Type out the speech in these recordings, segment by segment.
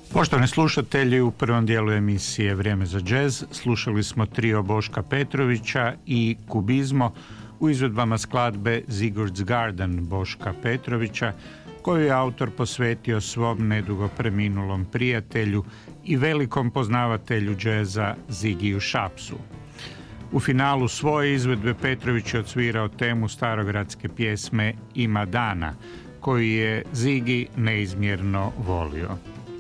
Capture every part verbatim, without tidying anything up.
Poštovani slušatelji, u prvom dijelu emisije Vrijeme za džez slušali smo trio Boška Petrovića i Kubizmo u izvedbama skladbe Sigurd's Garden Boška Petrovića, koju je autor posvetio svom nedugo preminulom prijatelju i velikom poznavatelju džeza Zigiju Šapsu. U finalu svoje izvedbe Petrović je odsvirao temu starogradske pjesme Ima dana, koju je Zigi neizmjerno volio.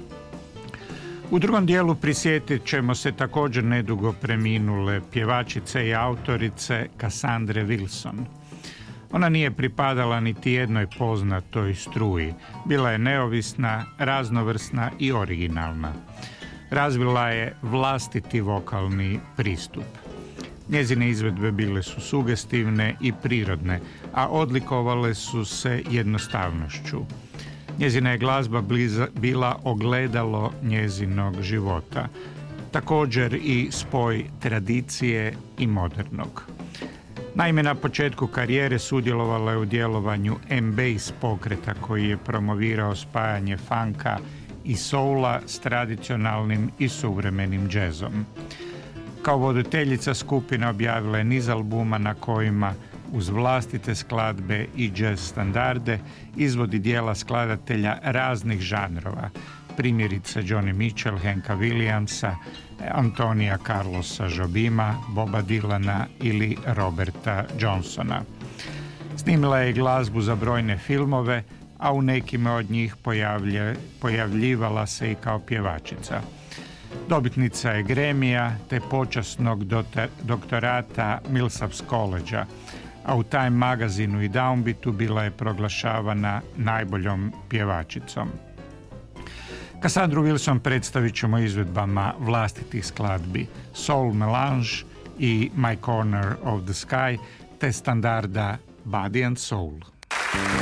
U drugom dijelu prisjetit ćemo se također nedugo preminule pjevačice i autorice Cassandre Wilson. Ona nije pripadala niti jednoj poznatoj struji. Bila je neovisna, raznovrsna i originalna. Razvila je vlastiti vokalni pristup. Njezine izvedbe bile su sugestivne i prirodne, a odlikovale su se jednostavnošću. Njezina je glazba bliza, bila ogledalo njezinog života, također i spoj tradicije i modernog. Naime, na početku karijere sudjelovala je u djelovanju M-Bass pokreta koji je promovirao spajanje funka i soula s tradicionalnim i suvremenim džezom. Kao voditeljica skupina objavila je niz albuma na kojima uz vlastite skladbe i jazz standarde izvodi dijela skladatelja raznih žanrova, primjerice Johnny Mitchell, Hanka Williamsa, Antonija Carlosa Jobima, Boba Dylana ili Roberta Johnsona. Snimila je glazbu za brojne filmove, a u nekima od njih pojavlje, pojavljivala se i kao pjevačica. Dobitnica je Grammy-a te počasnog doktorata Millsaps College-a, a u Time magazinu i Downbeatu bila je proglašavana najboljom pjevačicom. Cassandru Wilson predstavit ćemo izvedbama vlastitih skladbi Soul Melange i My Corner of the Sky te standarda Body and Soul.